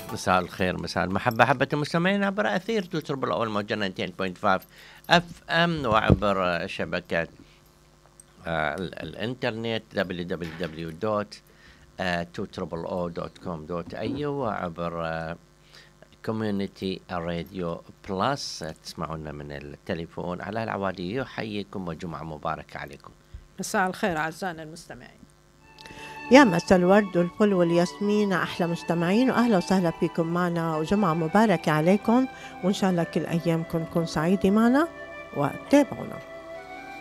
مساء الخير، مساء المحبة، أحبة المستمعين عبر أثير توتر بالأول موجة 19.5 اف ام وعبر شبكة الإنترنت www.2oo.com.au وعبر كوميونيتي راديو بلس. تسمعونا من التليفون على العوادي. يحييكم وجمعة مباركة عليكم. مساء الخير أعزائنا المستمعين. يا مساء الورد والفل والياسمين أحلى مستمعين، وأهلا وسهلا فيكم معنا وجمعة مباركة عليكم، وإن شاء الله كل أيامكم تكون سعيدة معنا وتابعونا.